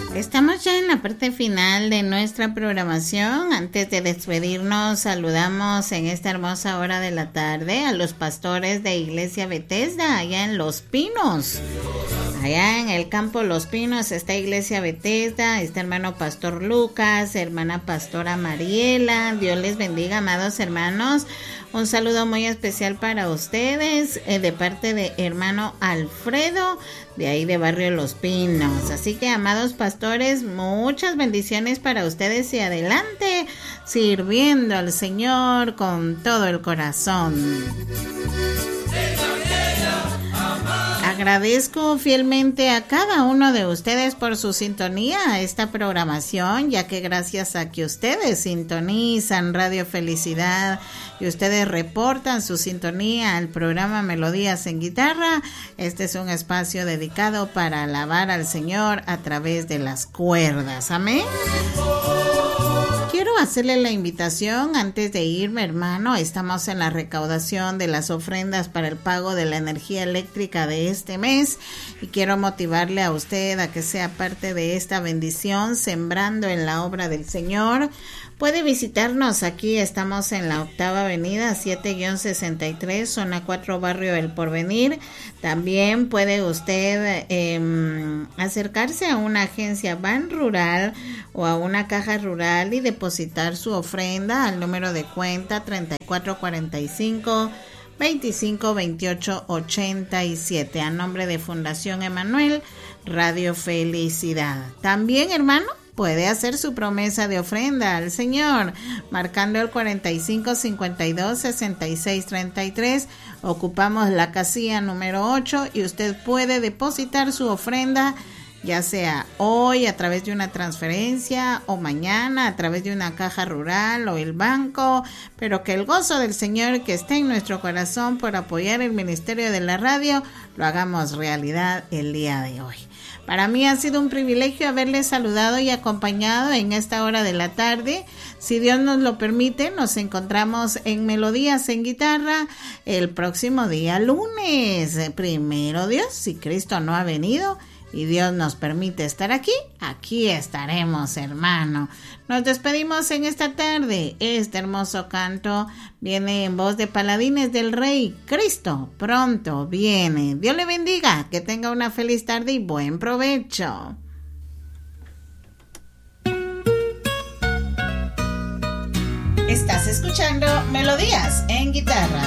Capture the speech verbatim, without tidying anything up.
Estamos ya en la parte final de nuestra programación. Antes de despedirnos, saludamos en esta hermosa hora de la tarde a los pastores de Iglesia Bethesda, allá en Los Pinos. Allá en el campo Los Pinos está Iglesia Bethesda, está hermano Pastor Lucas, hermana Pastora Mariela. Dios les bendiga, amados hermanos. Un saludo muy especial para ustedes eh, de parte de hermano Alfredo, de ahí de Barrio Los Pinos. Así que, amados pastores, muchas bendiciones para ustedes y adelante, sirviendo al Señor con todo el corazón. Agradezco fielmente a cada uno de ustedes por su sintonía a esta programación, ya que gracias a que ustedes sintonizan Radio Felicidad y ustedes reportan su sintonía al programa Melodías en Guitarra, este es un espacio dedicado para alabar al Señor a través de las cuerdas. Amén. Quiero hacerle la invitación antes de irme, hermano. Estamos en la recaudación de las ofrendas para el pago de la energía eléctrica de este mes y quiero motivarle a usted a que sea parte de esta bendición, sembrando en la obra del Señor. Puede visitarnos aquí, estamos en la octava avenida siete sesenta y tres, zona cuatro, barrio El Porvenir. También puede usted eh, acercarse a una agencia Ban Rural o a una caja rural y depositar su ofrenda al número de cuenta treinta y cuatro cuarenta y cinco, veinticinco veintiocho ochenta y siete, a nombre de Fundación Emanuel, Radio Felicidad. También, hermano, puede hacer su promesa de ofrenda al Señor marcando el cuarenta y cinco cincuenta y dos sesenta y seis treinta y tres. Ocupamos la casilla número ocho y usted puede depositar su ofrenda, ya sea hoy a través de una transferencia o mañana a través de una caja rural o el banco, pero que el gozo del Señor que está en nuestro corazón por apoyar el ministerio de la radio lo hagamos realidad el día de hoy. Para mí ha sido un privilegio haberles saludado y acompañado en esta hora de la tarde. Si Dios nos lo permite, nos encontramos en Melodías en Guitarra el próximo día lunes. Primero Dios, si Cristo no ha venido y Dios nos permite estar aquí, aquí estaremos, hermano. Nos despedimos en esta tarde. Este hermoso canto viene en voz de Paladines del Rey. Cristo pronto viene. Dios le bendiga, que tenga una feliz tarde y buen provecho. Estás escuchando Melodías en Guitarra.